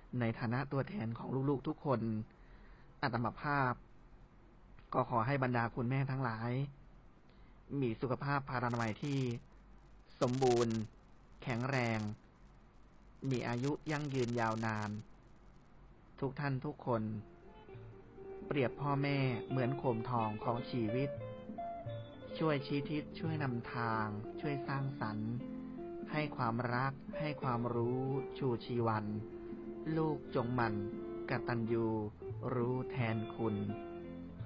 ในฐานะตัวแทนของลูกๆทุกคนอาตมาภาพก็ขอให้บรรดาคุณแม่ทั้งหลายมีสุขภาพพลานามัยที่สมบูรณ์แข็งแรงมีอายุยั่งยืนยาวนานทุกท่านทุกคนเปรียบพ่อแม่เหมือนโคมทองของชีวิตช่วยชี้ทิศช่วยนำทางช่วยสร้างสรรค์ให้ความรักให้ความรู้ชูชีวันลูกจงหมั่นกตัญญูรู้แทนคุณ